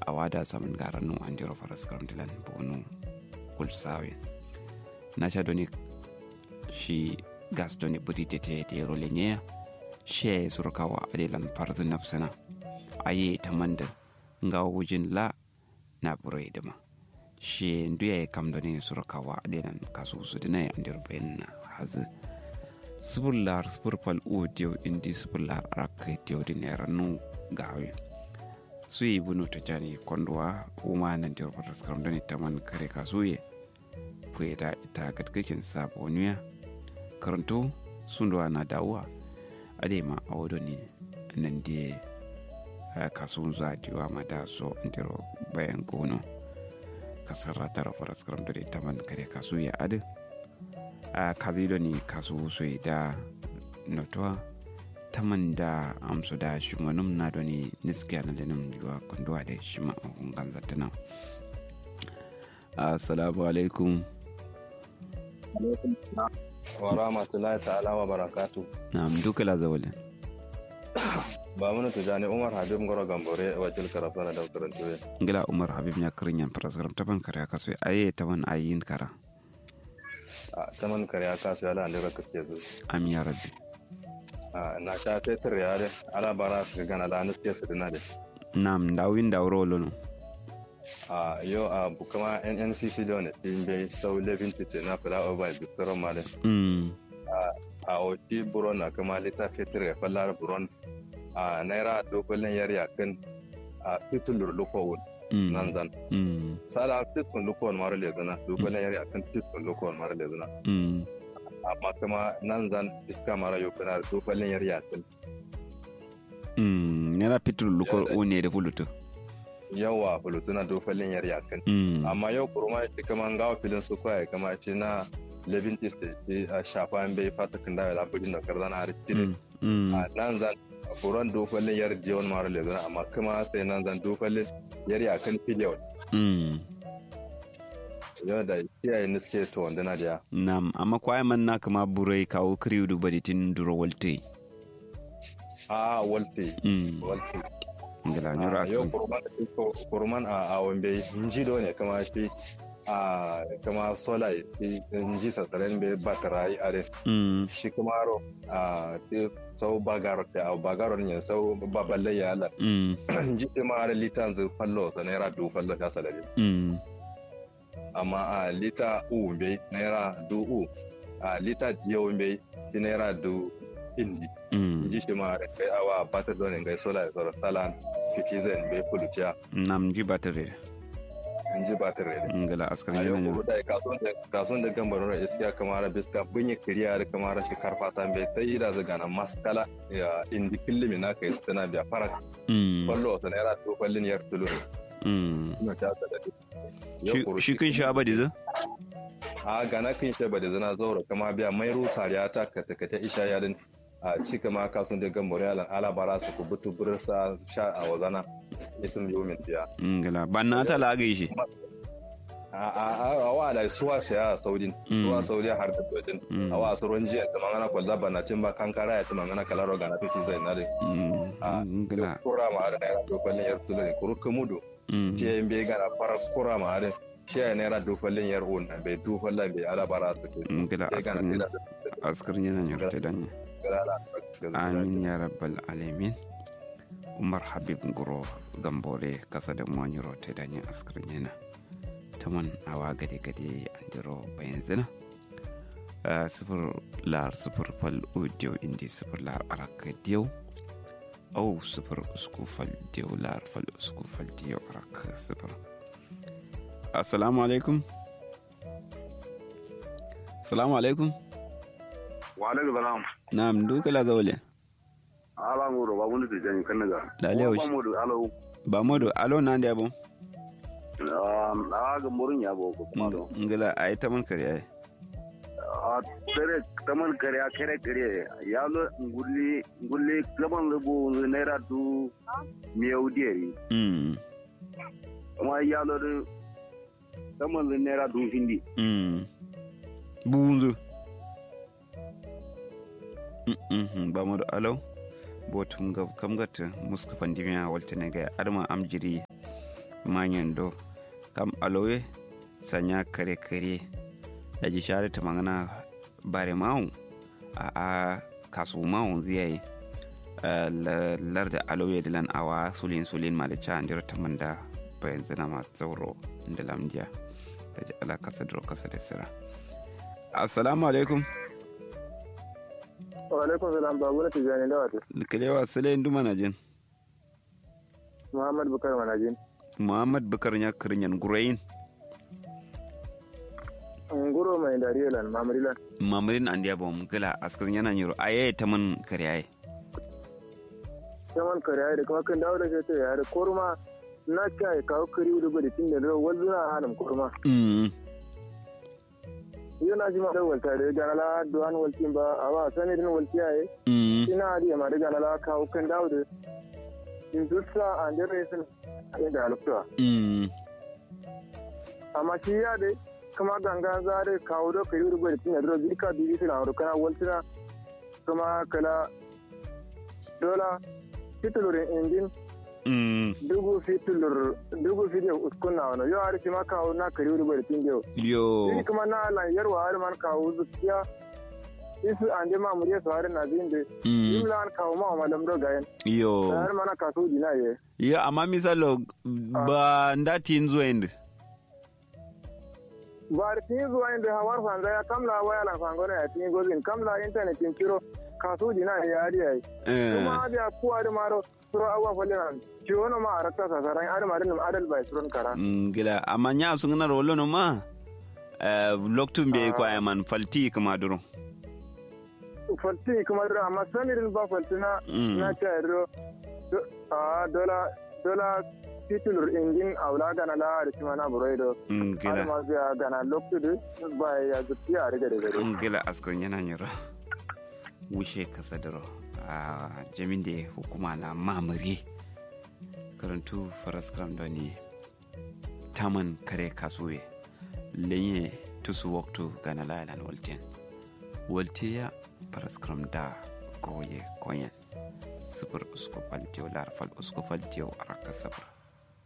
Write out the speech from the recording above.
awada samun garanu andiro faras karamtilan bonu kulsawe na sha doni shi gas doni buti tete te rolenye she surkawa adelan farz nafsana aye tamanda nga wujin la na burai dama shi nduya kam doni surkawa adelan kasu su dinai andiro ben hazu sibullar sibirfal audio indi sibullar arak dio dineranu gawe suyi bunu ta jani kondwa uma nan dir faras karam dani taman kare kasuye kueda ita gatkakin sabo nuya karanto sundwa na dawa adema awodo ni nan die kasun za diwa mata so ndiro bayan kono kasarra tara faras karam dani taman kare kasuye ade kazido ni kasu suyi da notwa taman da amsu da shumanum na doni niskiya na lenin yiwa kunduwa da shima a hungan zatana. Assalamu alaikum. Wa rahmatullahi ta'ala wa barakatu. Na duka la zawalin. Ba mun tujani Umar Habib Ngoro Gambore wajil karafana da karantuwe. Ngila Umar Habib nya kirinyan paraskaram taban kare kaso aye taban ayin kara. Taman kare kaso ala andira kaske zu. Amin ya rabbi. Na sha fetur ya de ala bara su gana la nuske su dina de nam dawin dawro lono yo bukama NNCC don timbe sau levin tite na fara over bikoro male oti buron na kama lita fetur ya fallar buron naira dokolen yari kan titulur lokowun nan zan sala titulur lokowun mara lezana dokolen yari kan titulur lokowun mara lezana amma kuma nan zan iska mara yau kana da tofalin yar yatin yana fitur lukor one da fulutu yawa fulutu na tofalin yar yatin amma yau kurma shi kama gawa filin su kwaye kama ce na levin tiste a shafa an bai fata kan dawo labarin da karzana har tire nan zan furan tofalin yar jiwon mara lezana amma kuma sai nan zan tofalin yar yakin filiyon yau da kiyaye niske to wanda na dia nam amma kwai man na kama burai kawo kriu du baditin duro walte walte ngala ni rasu yau kurman a wambe inji do ne kama shi kama sola inji sataren be batarai are shi kuma ro sau bagaro ta bagaro ne sau baballe ya ala inji ma are litan zu fallo sanera du fallo ta salari amma a lita bai naira du'u a lita jiyo bai ti naira du indi ji shi ma kai awa batar donin gai sola ya tsoro talan fiki zai bai fuluciya nam ji batare ji batare ngala askar yana yau da kasuwan da gambar rai iskiya kamar biska bunye kiriya da kamar shi karfata bai ta yi da zaga na maskala ya indi killimi na kai tana biya farak kwallo ta naira to kwallin yar tulu shi kun sha abadi za? Gana kun sha abadi zana zaura kama biya mai rusa ya ta kata isha yarin a cika ma kasun da gambar yalan alabara su kubutu bursa sha a wazana isin yomin biya. Ngala ban na ta lagai shi. A wa da suwa siya a saudin suwa saudi har da dojin a wa su jiya ta mangana kwalza ba na cin ba kankara ya ta mangana kalaro gana fiki zai na dai. Ngala. Kura ma da naira dokwallin yar tulari kuru kamudu. Ce bai gana farar kura ma da shi ya naira dofallin yar una bai dofallin bai alabara su ke gila askar yana yarda da ni amin ya rabbal alamin Umar Habib Ngoro Gambore kasa da mu ni rote da ni askar yana taman awa gade gade andiro bayan zina sifir lar sifir fal audio indi sifir lar araka diyo أو صفر اسكوفل دولار فالاسكوفل ديو أرك صفر. السلام عليكم. السلام عليكم. وعليكم السلام. نعم دوك لا زولين. على مورو بامودو تجاني كنجا. لا ليوش. بامودو ألو. بامودو ألو ناندي أبو. مورين يا أبو. نقلا أي تمن كريه. tere taman kare kare yalo ngulli gaban lubu naira du miyaudiyari amma yalo da taman naira du hindi bunzu ba mu da alau botum ga kam gata muska pandemiya walta ne ga arma amjiri manyan do kam alowe sanya kare da ji share ta magana bare mawu a kasu mawu zai lar da alowe da lan awa sulin ma da ca andir ta manda bayan zina ma tsauro da lamjiya da ji ala kasa da sira. Assalamu alaikum. Wa alaikum salam babu na tijani da wato. Kalewa sule ndu manajin. Muhammad Bukar manajin. Muhammad Bukar nya kirinyan gurayin. Nguro mai dariyelan mamrilan. Mamrin an dia bom gila askar yana nyiro aye taman kariyaye. Taman kariyaye da kuma kan dawo da sai ya da korma na kai kawo kari da bari tin da wazuna hanum korma. Yana ji ma da walta da ganala duwan waltin ba awa sanidin waltiyaye. Ina da ma da ganala kawo kan dawo da in dutsa an da resin da alfuwa. Amma shi ya dai kuma ganga zare kawo da kai rubu da tinya dro bika bibi suna rukana waltina kuma kala dola titulurin injin dugu fitilur uskuna wani yau har ma kawo na kari rubu da tinya yo shi kuma na lan yarwa har man kawo zuciya isu an je ma muriya su har na zin da imla an kawo ma malam do gayen yo har mana kaso dina ye yo amma misalo ba ndatin zo inda bar tin zuwa inda hawar fanga ya kamla waya la fanga ya tin gozin kamla internet tin kiro kasu dina ya ari ai kuma da kuwa da maro suro awa falena ciwono ma arata sasaran ar marin adal bai suron kara gila amma nya sun na rolo no ma loktun be kwa man falti kuma duro amma sanirin ba faltina na tayro dola titulur ingin aula gana la da kuma na buraido gila ma ga gana loktudu ba ya zuciya riga da gare gila askon yana nyira wushe kasadaro a jamin da hukuma na mamari karantu faraskram da ne taman kare kasuwe lenye tusu waktu gana la lan waltiya faraskram da goye konyen super usko faltiyo larfal usko faltiyo araka sabar